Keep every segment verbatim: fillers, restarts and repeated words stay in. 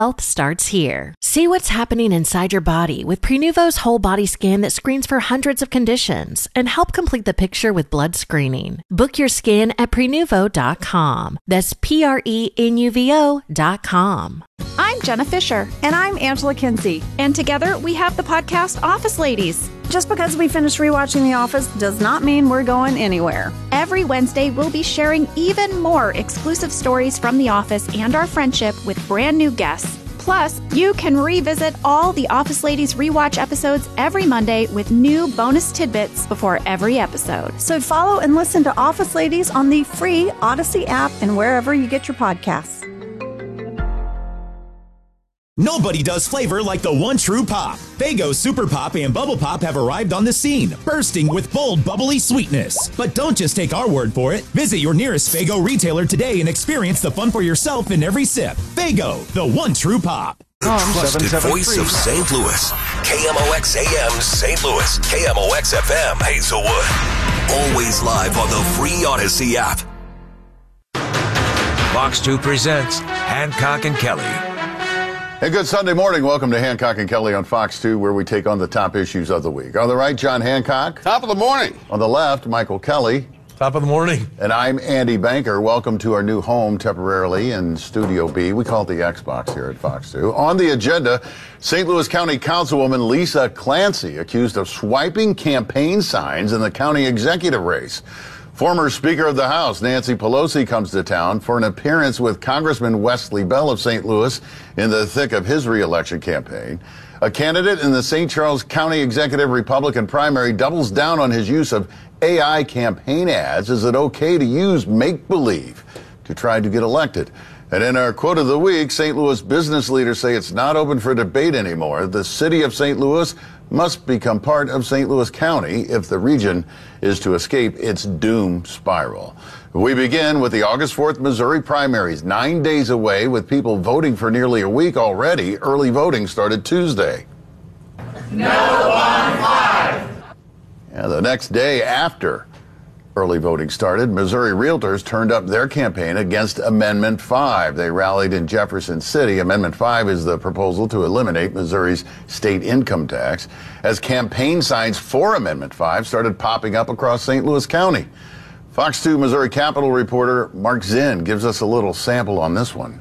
Health starts here. See what's happening inside your body with Prenuvo's whole body scan that screens for hundreds of conditions and help complete the picture with blood screening. Book your scan at Prenuvo dot com. That's P R E N U V O dot com. I'm Jenna Fisher. And I'm Angela Kinsey. And together we have the podcast Office Ladies. Just because we finished rewatching The Office does not mean we're going anywhere. Every Wednesday, we'll be sharing even more exclusive stories from The Office and our friendship with brand new guests. Plus, you can revisit all the Office Ladies rewatch episodes every Monday with new bonus tidbits before every episode. So follow and listen to Office Ladies on the free Odyssey app and wherever you get your podcasts. Nobody does flavor like the one true pop. Faygo Super Pop and Bubble Pop have arrived on the scene, bursting with bold, bubbly sweetness. But don't just take our word for it. Visit your nearest Faygo retailer today and experience the fun for yourself in every sip. Faygo, the one true pop. The trusted voice of Saint Louis. K M O X A M Saint Louis. K M O X F M Hazelwood. Always live on the free Odyssey app. Fox two presents Hancock and Kelly. Hey, good Sunday morning. Welcome to Hancock and Kelly on Fox two, where we take on the top issues of the week. On the right, John Hancock. Top of the morning. On the left, Michael Kelly. Top of the morning. And I'm Andy Banker. Welcome to our new home temporarily in Studio B. We call it the Xbox here at Fox two. On the agenda, Saint Louis County Councilwoman Lisa Clancy accused of swiping campaign signs in the county executive race. Former Speaker of the House Nancy Pelosi comes to town for an appearance with Congressman Wesley Bell of Saint Louis in the thick of his re-election campaign. A candidate in the Saint Charles County Executive Republican primary doubles down on his use of A I campaign ads. Is it okay to use make-believe to try to get elected? And in our quote of the week, Saint Louis business leaders say it's not open for debate anymore. The city of Saint Louis must become part of Saint Louis County if the region is to escape its doom spiral. We begin with the August fourth Missouri primaries, nine days away with people voting for nearly a week already. Early voting started Tuesday. No on five. Yeah, the next day after early voting started, Missouri Realtors turned up their campaign against Amendment five. They rallied in Jefferson City. Amendment five is the proposal to eliminate Missouri's state income tax, as campaign signs for Amendment five started popping up across Saint Louis County. Fox two Missouri Capitol reporter Mark Zinn gives us a little sample on this one.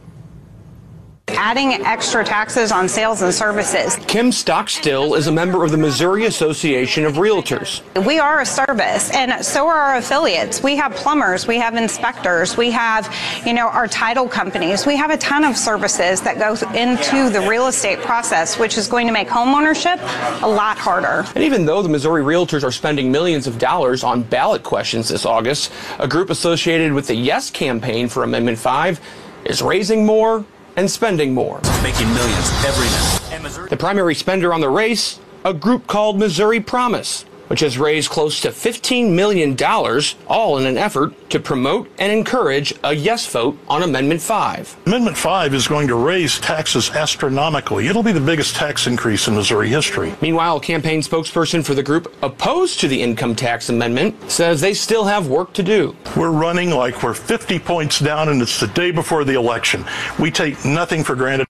Adding extra taxes on sales and services. Kim Stockstill is a member of the Missouri Association of Realtors. We are a service, and so are our affiliates. We have plumbers, we have inspectors, we have, you know, our title companies. We have a ton of services that go into the real estate process, which is going to make homeownership a lot harder. And even though the Missouri Realtors are spending millions of dollars on ballot questions this August, a group associated with the Yes campaign for Amendment five is raising more and spending more. Making millions every night. The primary spender on the race, a group called Missouri Promise, which has raised close to fifteen million dollars, all in an effort to promote and encourage a yes vote on Amendment five. Amendment five is going to raise taxes astronomically. It'll be the biggest tax increase in Missouri history. Meanwhile, a campaign spokesperson for the group opposed to the income tax amendment says they still have work to do. We're running like we're fifty points down, and it's the day before the election. We take nothing for granted.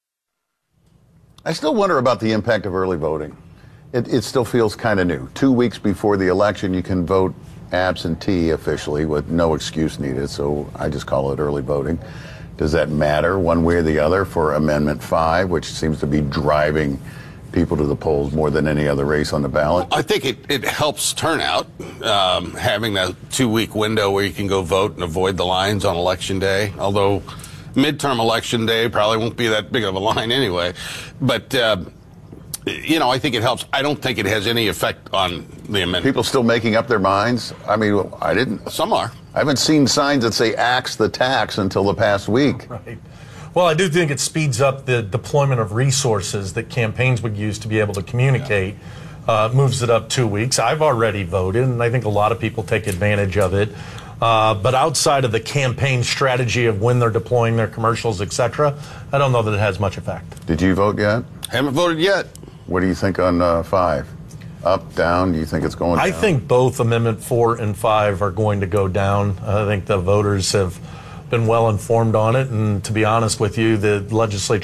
I still wonder about the impact of early voting. It, it still feels kind of new. Two weeks before the election, you can vote absentee officially with no excuse needed, so I just call it early voting. Does that matter one way or the other for Amendment five, which seems to be driving people to the polls more than any other race on the ballot? I think it, it helps turnout, um, having that two-week window where you can go vote and avoid the lines on Election Day, although midterm Election Day probably won't be that big of a line anyway. But... Uh, You know, I think it helps. I don't think it has any effect on the amendment. People still making up their minds? I mean, I didn't. Some are. I haven't seen signs that say axe the tax until the past week. Right. Well, I do think it speeds up the deployment of resources that campaigns would use to be able to communicate. Yeah. Uh, moves it up two weeks. I've already voted, and I think a lot of people take advantage of it. Uh, but outside of the campaign strategy of when they're deploying their commercials, et cetera, I don't know that it has much effect. Did you vote yet? Haven't voted yet. What do you think on uh, five? Up, down? Do you think it's going down? I think both Amendment four and five are going to go down. I think the voters have been well informed on it, and to be honest with you, the legislature